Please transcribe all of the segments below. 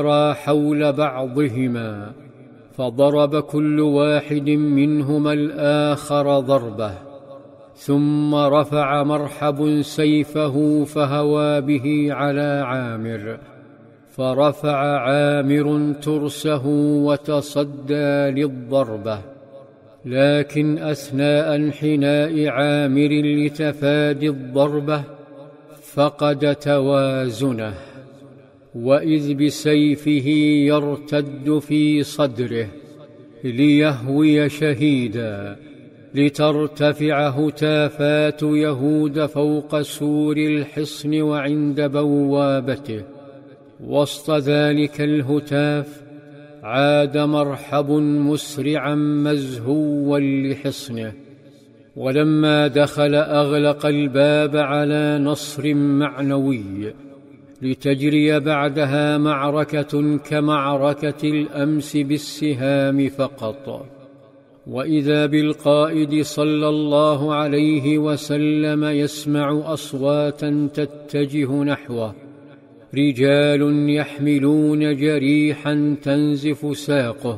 حول بعضهما، فضرب كل واحد منهما الآخر ضربة، ثم رفع مرحب سيفه فهوى به على عامر، فرفع عامر ترسه وتصدى للضربة، لكن أثناء انحناء عامر لتفادي الضربة فقد توازنه، وإذ بسيفه يرتد في صدره ليهوي شهيدا، لترتفع هتافات يهود فوق سور الحصن وعند بوابته. وسط ذلك الهتاف عاد مرحب مسرعا مزهوا لحصنه، ولما دخل أغلق الباب على نصر معنوي، لتجري بعدها معركة كمعركة الأمس بالسهام فقط. وإذا بالقائد صلى الله عليه وسلم يسمع أصواتا تتجه نحوه، رجال يحملون جريحا تنزف ساقه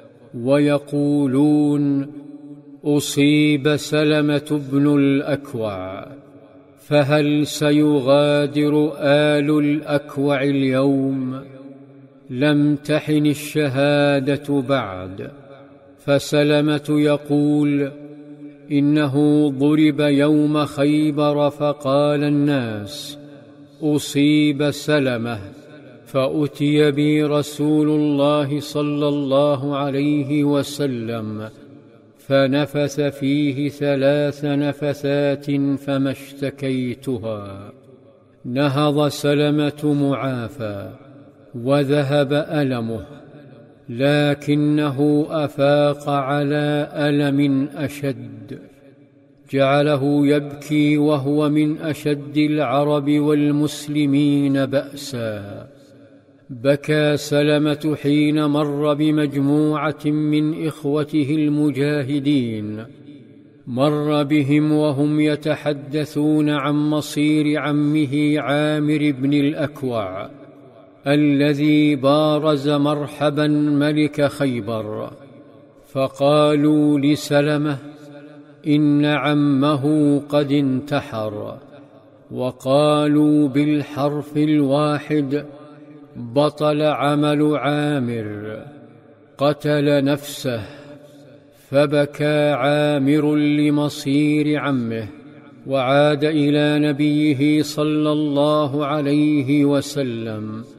ويقولون: أصيب سلمة بن الأكوع، فهل سيغادر آل الأكوع اليوم؟ لم تحن الشهادة بعد. فسلمة يقول: إنه ضرب يوم خيبر فقال الناس: أصيب سلمة، فأتي بي رسول الله صلى الله عليه وسلم فنفث فيه 3 نفثات فما اشتكيتها. نهض سلمة معافى وذهب ألمه، لكنه أفاق على ألم أشد جعله يبكي، وهو من أشد العرب والمسلمين بأسا. بكى سلمة حين مر بمجموعة من إخوته المجاهدين، مر بهم وهم يتحدثون عن مصير عمه عامر بن الأكوع الذي بارز مرحبا ملك خيبر، فقالوا لسلمة: إن عمه قد انتحر. وقالوا بالحرف الواحد: بطل عمل عامر، قتل نفسه. فبكى عامر لمصير عمه، وعاد إلى نبيه صلى الله عليه وسلم